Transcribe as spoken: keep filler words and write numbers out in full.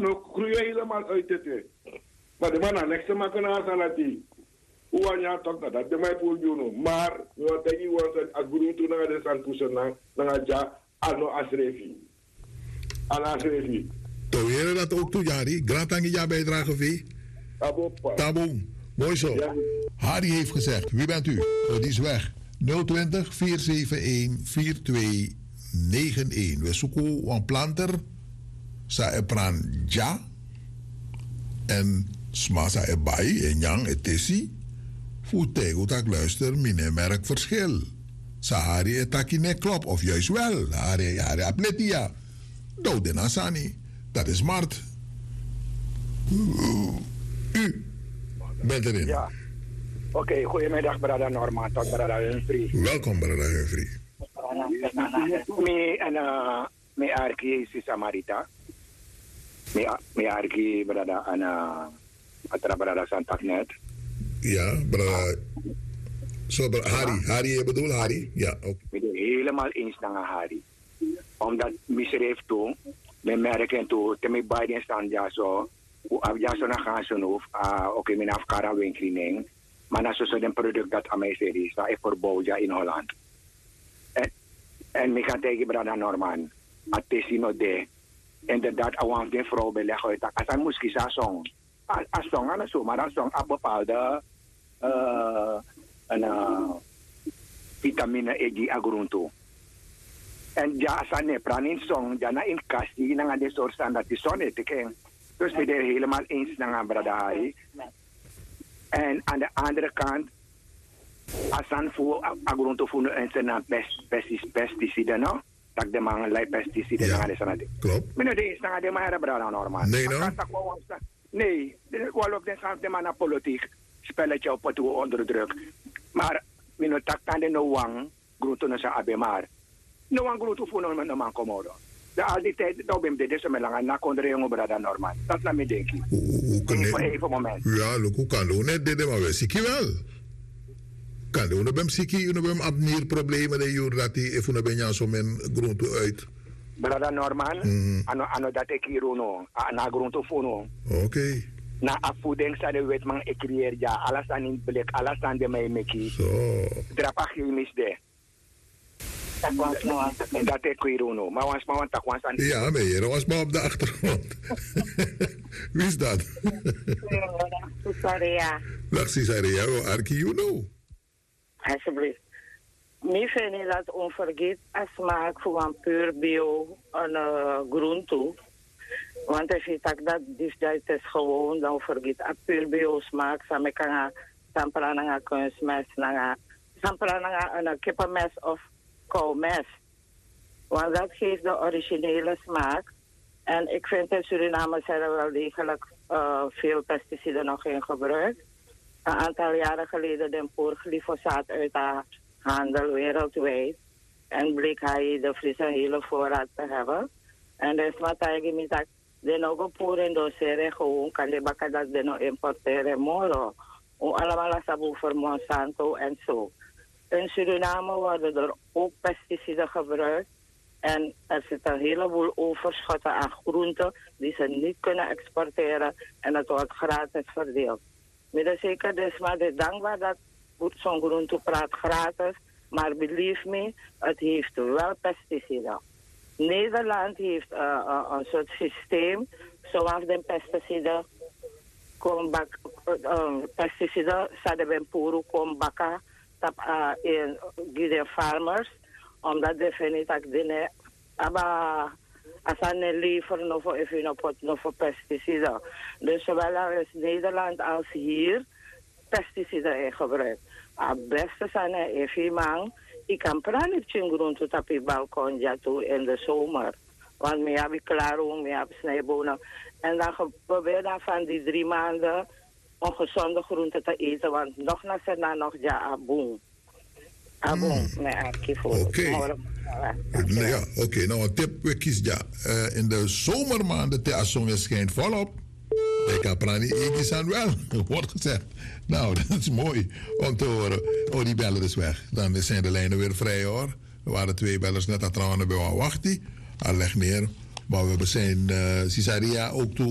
no groeien helemaal uit het. Maar de man aan niks te maken aan Sanati. Hoe aan je toch dat? De mij voor jou. Maar, wat denk je, want als groen toen naar de stand pushen, naar ja, ano asrefi. Ano asrefi. Toch weer dat ook toe, Jari? Gratangi ja bijdrage vee? Tabo. Tabo. Mooi zo. Ja. Harry heeft gezegd, wie bent u? Oh, die is weg. nul twintig, vier zeven een, vier twee negen een. We zoeken een planter. Sa epran ja. En sma sa ebai en yang etesi. Voetego tak luister, mine merk verschil. Sa hari etaki ne klop, of juist wel. Hari, hari apletia. Douden asani. Dat is smart. U bent erin. Ja. Oké, okay, goedemiddag, brother Norman. Tot brother Humphrey. Welkom, brother Humphrey. Me en uh, me arki si Samarita. Me me arki brother en uh, atra brother Santagnet. Ja, brother. Zo, so, Harry. Harry, je bedoelt Harry? Ja, oké. Okay. Ik ben helemaal eens naar Harry. Omdat misreef toe, me merken toe, te me Biden staan ja zo, hoe af ja zo naar gaan zo hoef, ah oké, mijn afkara winkeling, maar na zo zo den product dat aan mij serie, sta ik voor Boja in Holland. En en me gaan tegen brada Norman, at tesino de, inderdaad, awang den vrouw beleggen uit, als hij moest kiezen song, als song aan zo, maar als song op bepaalde, uh, een uh, vitamine E die agrunto. En ja, als hij pranin song, ja na in kasti, na de soort staan dat die zon is te kijken. Dus we zijn helemaal eens naar brada Hari. En aan de andere kant, als hij voor agrunto voor een zijn pesticiden, no? Dat de man lijkt pesticiden naar de zon. Klopt. Maar de is naar de maar brada normaal. Nee, no? Nee, wel op de zand de man naar politiek spelletje op het onder druk. Maar mijn tak aan de no wang, groente na sa abe maar. No wang groente voor no man man komodo. De al die tijd, dat ben ik deze melange na kondre jongen brada normaal. Dat laat me denken. Hoe kan je? Even moment. Ja, look, hoe kan je net dit maar we ziek wel. Kan je nou ben ziek, je nou ben abnier problemen de jure dat die even nou ben je zo men groente uit. Brada normaal, ano ano dat ik hier no, na groente voor no. Oké. Na afvoeding sa de wet man ekrier ja, alles aan in blik, alles aan de mij meki. Zo. Drapag je mis de. Dat ik hier no, maar was maar want takwas aan. Ja, maar je was maar op de achtergrond. Wie is dat? Sorry. Dag Cisaria, Arki, you know. Alsjeblieft. Ik vind dat onvergeet als smaak voor een puur bio een uh, groente. Want als je dat dus dat is gewoon, dan vergeet een puur bio smaak. Samen kan je sampelen naar een kunstmes, naar sampelen naar een kippenmes of koolmes. Want dat geeft de originele smaak. En ik vind in Suriname zijn er wel degelijk uh, veel pesticiden nog in gebruik. Een aantal jaren geleden de poer glyfosaat uit de handel wereldwijd. En bleek hij de Friese hele voorraad te hebben. En dus wat hij met dat de nog poer in doseren gewoon kan de bakken dat de nog importeren moro. Om allemaal sabu voor Monsanto en zo. In Suriname worden er ook pesticiden gebruikt. En er zit een heleboel overschotten aan groenten die ze niet kunnen exporteren. En dat wordt gratis verdeeld. Maar zeker dus maar de dankbaar dat zo'n groente praat gratis. Maar believe me, het heeft wel pesticiden. Nederland heeft uh, uh, een soort systeem. Zoals de pesticiden komen bak, uh, pesticiden zouden bij puro komen bakken uh, in de farmers. Omdat de vind dat de aba als aan leveren of even op het nog voor pesticiden. Dus zowel als Nederland als hier pesticiden in gebruik. Het beste zijn even man. Ik kan praten op je groente op je balkon ja toe in de zomer. Want we hebben klaar om, we hebben snijbonen. En dan probeer dan van die drie maanden ongezonde groenten te eten. Want nog na ze dan nog ja aboom. Aboom, met archief. Oké. Ja, oké. Okay. Nou, een tip we kies ja. Uh, in de zomermaanden de zon schijnt volop. Ik kan praten eetjes aan wel, wordt gezegd. Nou, dat is mooi om te horen. Oh, die bellen is weg. Dan zijn de lijnen weer vrij hoor. Er waren twee bellers net aan het trouwen bij Wachtie. Hij legt neer. Maar we zijn uh, Cisaria ook toe.